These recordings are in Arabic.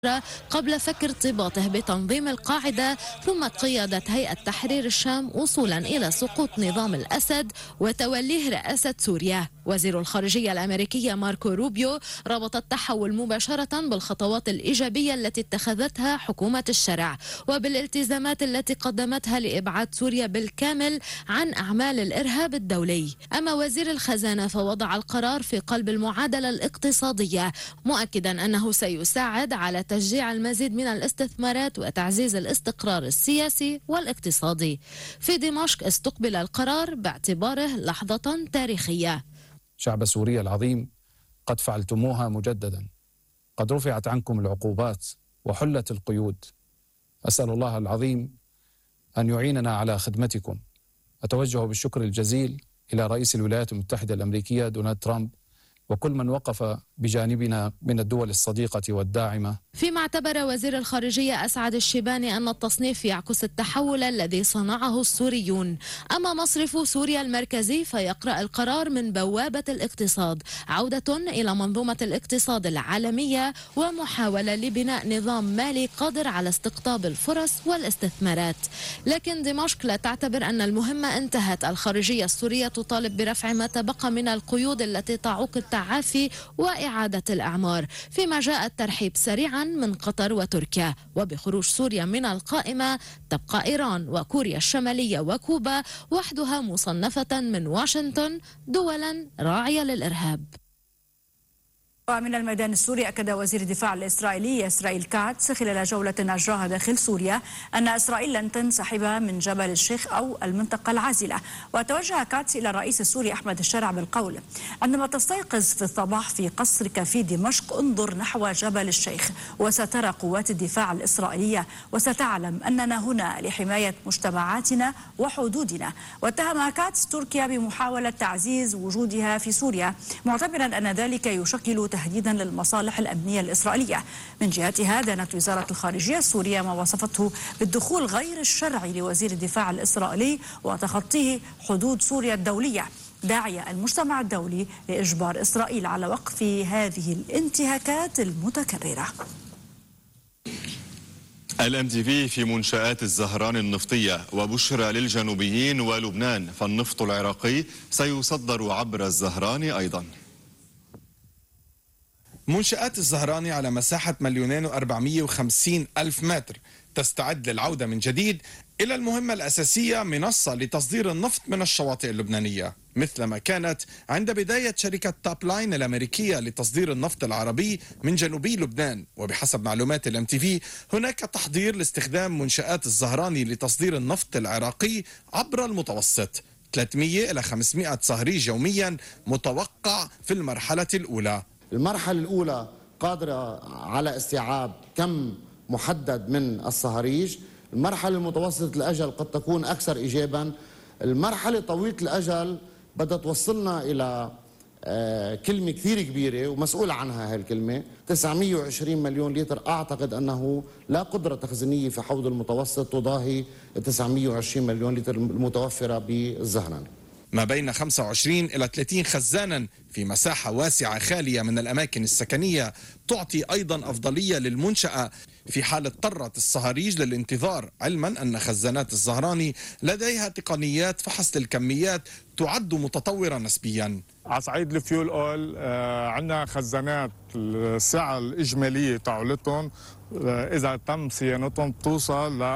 قبل فك ارتباطه بتنظيم القاعدة ثم قيادة هيئة تحرير الشام وصولا إلى سقوط نظام الأسد وتوليه رئاسة سوريا. وزير الخارجية الأمريكية ماركو روبيو ربط التحول مباشرة بالخطوات الإيجابية التي اتخذتها حكومة الشرع وبالالتزامات التي قدمتها لإبعاد سوريا بالكامل عن أعمال الإرهاب الدولي. أما وزير الخزانة فوضع القرار في قلب المعادلة الاقتصادية، مؤكدا أنه سيساعد على تشجيع المزيد من الاستثمارات وتعزيز الاستقرار السياسي والاقتصادي. في دمشق استقبل القرار باعتباره لحظة تاريخية. شعب سوريا العظيم، قد فعلتموها مجددا، قد رفعت عنكم العقوبات وحلت القيود. أسأل الله العظيم أن يعيننا على خدمتكم. أتوجه بالشكر الجزيل إلى رئيس الولايات المتحدة الأمريكية دونالد ترامب وكل من وقف بجانبنا من الدول الصديقة والداعمة. فيما اعتبر وزير الخارجية أسعد الشيباني أن التصنيف يعكس التحول الذي صنعه السوريون. أما مصرف سوريا المركزي فيقرأ القرار من بوابة الاقتصاد، عودة إلى منظومة الاقتصاد العالمية ومحاولة لبناء نظام مالي قادر على استقطاب الفرص والاستثمارات. لكن دمشق لا تعتبر أن المهمة انتهت. الخارجية السورية تطالب برفع ما تبقى من القيود التي تعوق التعافي وإعادة الأعمار، فيما جاء الترحيب سريعا من قطر وتركيا. وبخروج سوريا من القائمة تبقى إيران وكوريا الشمالية وكوبا وحدها مصنفة من واشنطن دولا راعية للإرهاب. ومن الميدان السوري أكد وزير الدفاع الإسرائيلي إسرائيل كاتس خلال جولة أجراها داخل سوريا أن إسرائيل لن تنسحب من جبل الشيخ أو المنطقة العازلة. وتوجه كاتس إلى الرئيس السوري أحمد الشرع بالقول: عندما تستيقظ في الصباح في قصرك في دمشق انظر نحو جبل الشيخ وسترى قوات الدفاع الإسرائيلية وستعلم أننا هنا لحماية مجتمعاتنا وحدودنا. واتهم كاتس تركيا بمحاولة تعزيز وجودها في سوريا، معتبرا أن ذلك يشكل تهديدا للمصالح الأمنية الإسرائيلية. من جهتها دانت وزارة الخارجية السورية ما وصفته بالدخول غير الشرعي لوزير الدفاع الإسرائيلي وتخطيه حدود سوريا الدولية، داعية المجتمع الدولي لإجبار إسرائيل على وقف هذه الانتهاكات المتكررة. الMTV في منشآت الزهران النفطية وبشرى للجنوبيين ولبنان، فالنفط العراقي سيصدر عبر الزهران أيضا. منشآت الزهراني على مساحة 2,450,000 متر تستعد للعودة من جديد إلى المهمة الأساسية، منصة لتصدير النفط من الشواطئ اللبنانية، مثلما كانت عند بداية شركة توب لاين الأمريكية لتصدير النفط العربي من جنوبي لبنان. وبحسب معلومات الMTV هناك تحضير لاستخدام منشآت الزهراني لتصدير النفط العراقي عبر المتوسط، 300 إلى 500 صهريج يوميا متوقع في المرحلة الأولى. المرحلة الأولى قادرة على استيعاب كم محدد من الصهاريج. المرحلة المتوسطة الأجل قد تكون أكثر إيجابا. المرحلة طويلة الأجل بدها توصلنا إلى كلمة كثير كبيرة ومسؤول عنها هالكلمة، 920 مليون لتر. أعتقد أنه لا قدرة تخزينية في حوض المتوسط تضاهي 920 مليون لتر المتوفرة بالزهران. ما بين 25 إلى 30 خزانا في مساحة واسعة خالية من الأماكن السكنية تعطي أيضا أفضلية للمنشأة في حال اضطرت الصهاريج للانتظار، علما أن خزانات الزهراني لديها تقنيات فحص الكميات تعد متطورة نسبيا. على صعيد الفيول أويل عندنا خزانات السعة الإجمالية تعولتهم إذا تم صيانتهم توصل ل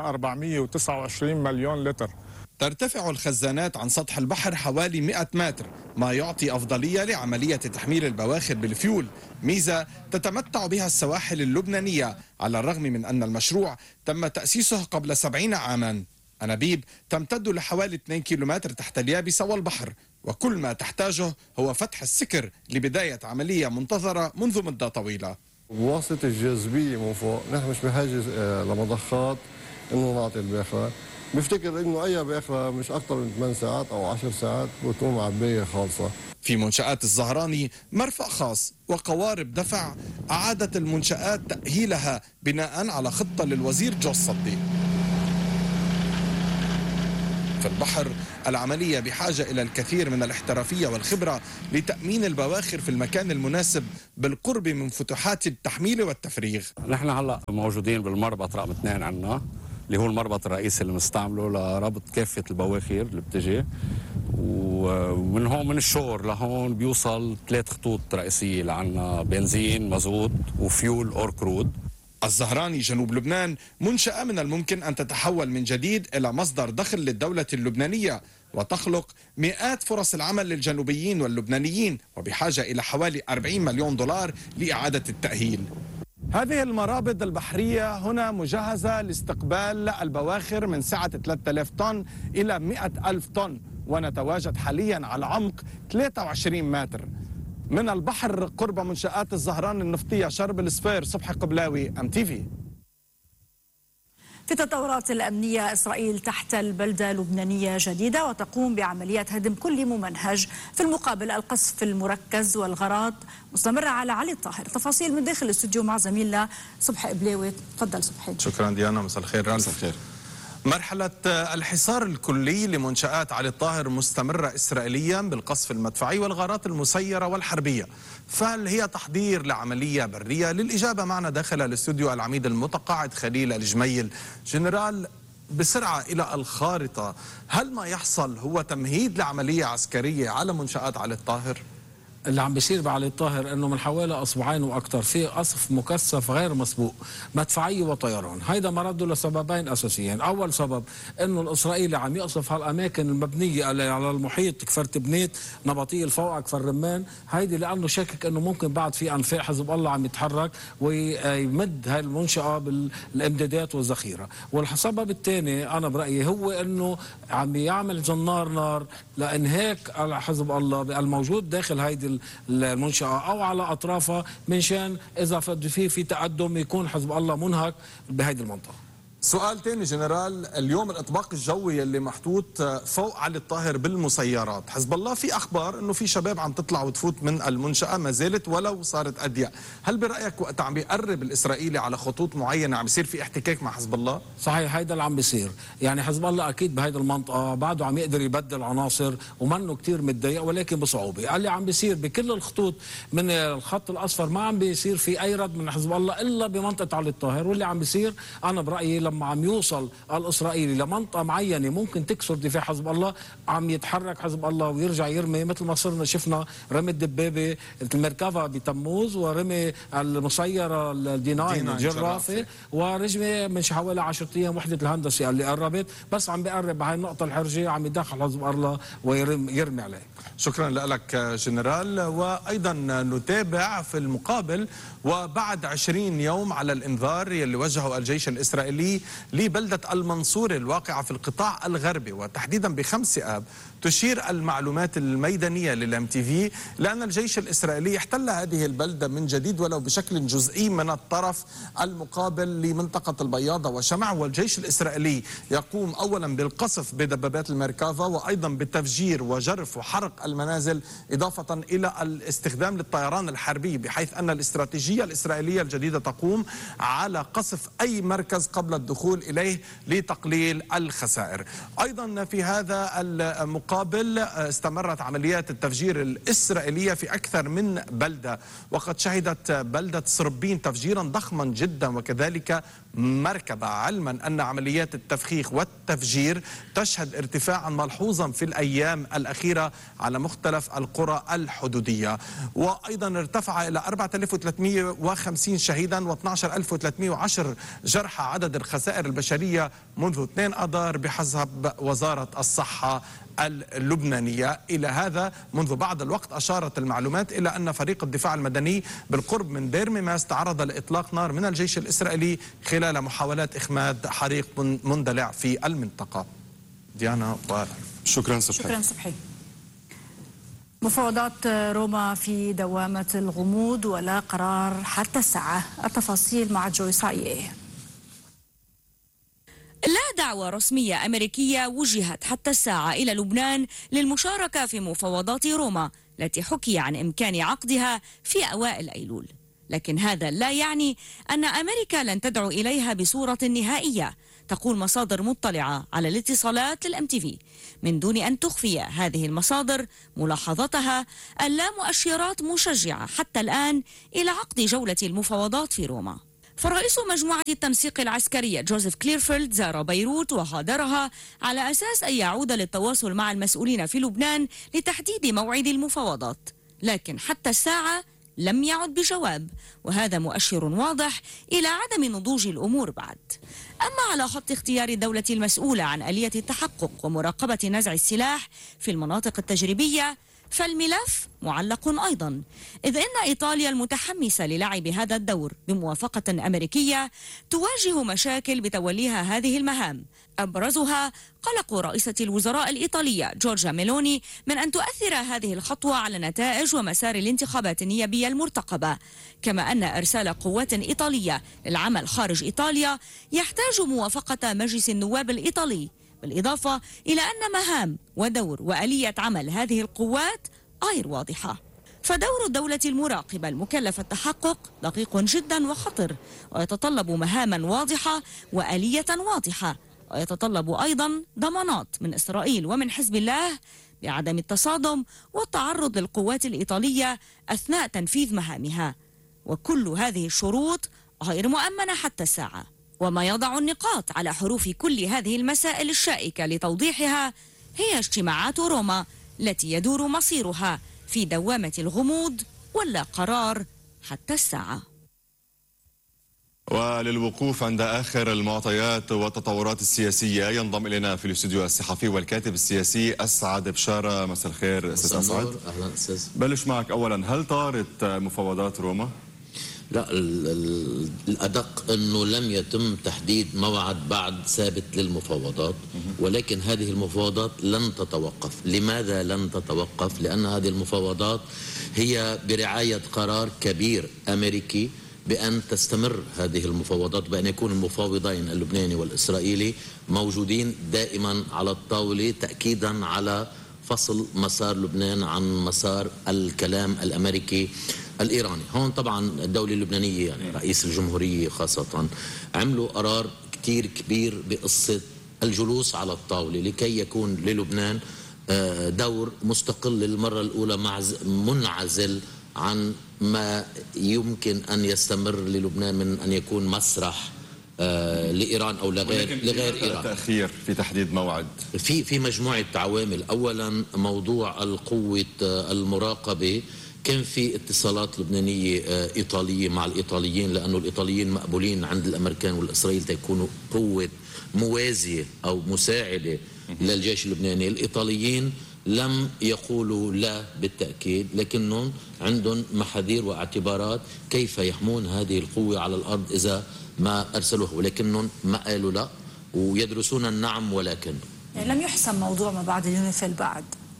429 مليون لتر. ترتفع الخزانات عن سطح البحر حوالي 100 متر، ما يعطي أفضلية لعملية تحميل البواخر بالفيول، ميزة تتمتع بها السواحل اللبنانية على الرغم من أن المشروع تم تأسيسه قبل 70 عاما. أنابيب تمتد لحوالي 2 كيلومتر تحت اليابسة والبحر، وكل ما تحتاجه هو فتح السكر لبداية عملية منتظرة منذ مدة طويلة. بواسطة الجاذبية من فوق نحن مش بحاجة لمضخات إنه نعطي الباخرة. بفتكر انه اي باخره مش اكثر من 8 ساعات او 10 ساعات بتكون عبايه خالصه. في منشآت الزهراني مرفأ خاص وقوارب دفع اعادت المنشآت تأهيلها بناء على خطة للوزير جو الصدي. في البحر. العملية بحاجة إلى الكثير من الاحترافية والخبرة لتأمين البواخر في المكان المناسب بالقرب من فتحات التحميل والتفريغ. نحن هلأ موجودين بالمربط رقم 2 عنا، اللي هو المربط الرئيسي اللي بنستعمله لربط كافة البواخر اللي بتجي، ومن هون من الشور لهون بيوصل 3 خطوط رئيسية لعنا: بنزين، مازوت، وفيول أور كرود. الزهراني جنوب لبنان منشأة من الممكن أن تتحول من جديد إلى مصدر دخل للدولة اللبنانية وتخلق مئات فرص العمل للجنوبيين واللبنانيين، وبحاجة إلى حوالي 40 مليون دولار لإعادة التأهيل. هذه المرابط البحرية هنا مجهزة لاستقبال البواخر من سعة 3000 طن إلى 100,000 طن، ونتواجد حاليا على عمق 23 متر من البحر قرب منشآت الزهران النفطية شرب الصفير. صبحي قبلاوي، MTV. في التطورات الأمنية، إسرائيل تحتل بلدة لبنانية جديدة وتقوم بعمليات هدم كل ممنهج. في المقابل القصف المركز والغارات مستمرة على علي الطاهر. تفاصيل من داخل الاستوديو مع زميلنا صبحي قبلاوي. تفضل صبحي. شكرا ديانا، مساء الخير. مساء الخير. مرحلة الحصار الكلي لمنشآت علي الطاهر مستمرة إسرائيليا بالقصف المدفعي والغارات المسيرة والحربية، فهل هي تحضير لعملية برية؟ للإجابة معنا داخل الاستوديو العميد المتقاعد خليل الجميل. جنرال، بسرعة إلى الخارطة، هل ما يحصل هو تمهيد لعملية عسكرية على منشآت علي الطاهر؟ اللي عم بيصير بعلي الطاهر انه من حوالي اسبوعين واكثر في قصف مكثف غير مسبوق مدفعيه وطيران. هيدا مرده لسببين اساسيين. اول سبب انه الاسرائيلي عم يقصف هالاماكن المبنيه على المحيط، كفر تبنيت، نبطيه الفوقع، كفر رمان، هيدي لانه شاكك انه ممكن بعد في انفاق حزب الله عم يتحرك ويمد هاي المنشاه بالامدادات والذخيره. والسبب الثاني انا برايي هو انه عم يعمل جنار نار لانهاك حزب الله الموجود داخل هيدي المنشأة أو على أطرافها، من شان إذا في تقدم يكون حزب الله منهك بهذه المنطقة. سؤال تاني جنرال، اليوم الإطباق الجوي اللي محطوط فوق علي الطاهر بالمسيرات، حزب الله في أخبار أنه في شباب عم تطلع وتفوت من المنشأة ما زالت ولو صارت أضيق، هل برأيك وقت عم بيقرب الإسرائيلي على خطوط معينة عم يصير في احتكاك مع حزب الله؟ صحيح، هيدا اللي عم بيصير. يعني حزب الله أكيد بهيدي المنطقة بعده عم يقدر يبدل عناصر ومنه كتير متضايق ولكن بصعوبة. اللي عم بيصير بكل الخطوط من الخط الأصفر ما عم بيصير في أي رد من حزب الله إلا بمنطقة علي الطاهر. واللي عم بيصير أنا برأيي لما عم يوصل الإسرائيلي لمنطقة معينة ممكن تكسر دفاع حزب الله، عم يتحرك حزب الله ويرجع يرمي، مثل ما صرنا شفنا رمي الدبابة المركبة بتموز ورمي المسيرة الديناين الجرافة ورجمة من حوالي 10 أيام وحدة الهندسة اللي قربت، بس عم بيقرب بهاي النقطة الحرجة عم يدخل حزب الله ويرمي عليه. شكرا لك جنرال. وأيضا نتابع في المقابل وبعد 20 يوم على الإنذار يلي وجهه الجيش الإسرائيلي لبلدة المنصورة الواقعة في القطاع الغربي وتحديدا ب5 آب، تشير المعلومات الميدانية للMTV لأن الجيش الإسرائيلي احتل هذه البلدة من جديد ولو بشكل جزئي من الطرف المقابل لمنطقة البياضة وشمع. والجيش الإسرائيلي يقوم أولا بالقصف بدبابات الميركافا وأيضا بالتفجير وجرف وحرق المنازل إضافة إلى الاستخدام للطيران الحربي، بحيث أن الاستراتيجية الإسرائيلية الجديدة تقوم على قصف أي مركز قبل الدخول إليه لتقليل الخسائر. أيضا في هذا المقابل استمرت عمليات التفجير الإسرائيلية في أكثر من بلدة، وقد شهدت بلدة صربين تفجيرا ضخما جدا وكذلك مركبة، علما أن عمليات التفخيخ والتفجير تشهد ارتفاعا ملحوظا في الأيام الأخيرة على مختلف القرى الحدودية. وأيضا ارتفع إلى 4350 شهيدا و12310 جرحى عدد الخسائر البشرية منذ 2 آذار بحسب وزارة الصحة اللبنانية. إلى هذا منذ بعض الوقت أشارت المعلومات إلى أن فريق الدفاع المدني بالقرب من دير ميماس تعرض لإطلاق نار من الجيش الإسرائيلي خلال محاولات إخماد حريق مندلع في المنطقة. ديانا شكرا صبحي. شكرا صبحي. مفاوضات روما في دوامة الغموض ولا قرار حتى الساعة. التفاصيل مع جويس عيه. لا دعوة رسمية أمريكية وجهت حتى الساعة إلى لبنان للمشاركة في مفاوضات روما التي حكي عن إمكان عقدها في أوائل أيلول. لكن هذا لا يعني أن أمريكا لن تدعو إليها بصورة نهائية، تقول مصادر مطلعة على الاتصالات للMTV من دون أن تخفي هذه المصادر ملاحظتها اللا مؤشرات مشجعة حتى الآن إلى عقد جولة المفاوضات في روما. فرئيس مجموعة التنسيق العسكرية جوزيف كليرفيلد زار بيروت وغادرها على أساس أن يعود للتواصل مع المسؤولين في لبنان لتحديد موعد المفاوضات، لكن حتى الساعة لم يعد بجواب، وهذا مؤشر واضح إلى عدم نضوج الأمور بعد. أما على خط اختيار الدولة المسؤولة عن آلية التحقق ومراقبة نزع السلاح في المناطق التجريبية فالملف معلق أيضا، إذ إن إيطاليا المتحمسة للعب هذا الدور بموافقة أمريكية تواجه مشاكل بتوليها هذه المهام، أبرزها قلق رئيسة الوزراء الإيطالية جورجيا ميلوني من أن تؤثر هذه الخطوة على نتائج ومسار الانتخابات النيابية المرتقبة، كما أن إرسال قوات إيطالية للعمل خارج إيطاليا يحتاج موافقة مجلس النواب الإيطالي، بالإضافة إلى أن مهام ودور وآلية عمل هذه القوات غير واضحة. فدور الدولة المراقبة المكلفة التحقق دقيق جدا وخطر، ويتطلب مهاما واضحة وآلية واضحة، ويتطلب أيضا ضمانات من إسرائيل ومن حزب الله بعدم التصادم والتعرض للقوات الإيطالية أثناء تنفيذ مهامها، وكل هذه الشروط غير مؤمنة حتى الساعة. وما يضع النقاط على حروف كل هذه المسائل الشائكة لتوضيحها هي اجتماعات روما التي يدور مصيرها في دوامة الغموض ولا قرار حتى الساعة. وللوقوف عند آخر المعطيات والتطورات السياسية ينضم إلينا في الاستوديو الصحفي والكاتب السياسي أسعد بشارة. مساء الخير أستاذ أسعد. أهلا أستاذ. بلش معك أولا، هل طارت مفاوضات روما؟ لا، الأدق أنه لم يتم تحديد موعد بعد ثابت للمفاوضات، ولكن هذه المفاوضات لن تتوقف. لماذا لن تتوقف؟ لأن هذه المفاوضات هي برعاية قرار كبير أمريكي بأن تستمر هذه المفاوضات، بأن يكون المفاوضين اللبناني والإسرائيلي موجودين دائما على الطاولة، تأكيدا على فصل مسار لبنان عن مسار الكلام الأمريكي الإيراني. هون طبعا الدولة اللبنانية يعني رئيس الجمهورية خاصة عملوا قرار كتير كبير بقصة الجلوس على الطاولة لكي يكون للبنان دور مستقل للمرة الأولى منعزل عن ما يمكن أن يستمر للبنان من أن يكون مسرح لإيران أو لغير إيران. تأخير في تحديد موعد في مجموعة عوامل. أولا موضوع القوة المراقبة، كان في اتصالات لبنانية إيطالية مع الإيطاليين، لأنه الإيطاليين مقبولين عند الأمريكان والإسرائيل تكونوا قوة موازية أو مساعدة للجيش اللبناني. الإيطاليين لم يقولوا لا بالتأكيد، لكنهم عندهم محاذير واعتبارات كيف يحمون هذه القوة على الأرض إذا ما أرسلوها، ولكنهم ما قالوا لا، ويدرسون النعم ولكن. لم يحسم موضوع ما بعد اليونيفيل بعد.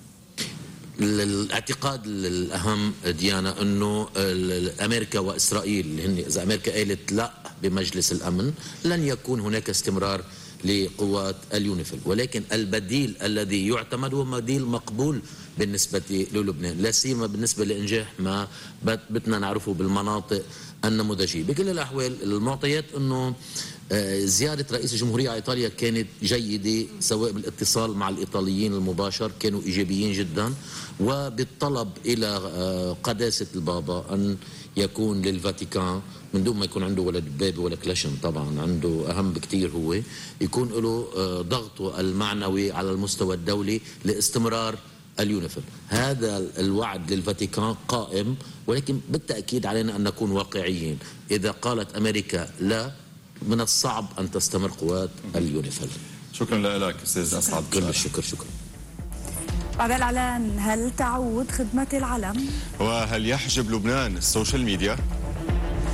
الاعتقاد الأهم ديانا أنه أمريكا وإسرائيل، هن إذا أمريكا قالت لا بمجلس الأمن لن يكون هناك استمرار لقوات اليونيفيل، ولكن البديل الذي يعتمد هو بديل مقبول بالنسبة للبنان، لا سيما بالنسبة لإنجاح ما بدنا نعرفه بالمناطق النموذجية. بكل الأحوال المعطيات أنه زيارة رئيس الجمهورية على إيطاليا كانت جيدة، سواء بالاتصال مع الإيطاليين المباشر كانوا إيجابيين جدا، وبالطلب إلى قداسة البابا أن يكون للفاتيكان من دون ما يكون عنده ولا دبابة ولا كلاشن، طبعا عنده أهم بكتير هو يكون له ضغطه المعنوي على المستوى الدولي لاستمرار اليونيفيل. هذا الوعد للفاتيكان قائم، ولكن بالتأكيد علينا أن نكون واقعيين. إذا قالت أمريكا لا، من الصعب أن تستمر قوات اليونيفيل. شكرا لك أستاذ أسعد. كل الشكر. شكرا. بعد الإعلان، هل تعود خدمة العلم؟ وهل يحجب لبنان السوشيال ميديا؟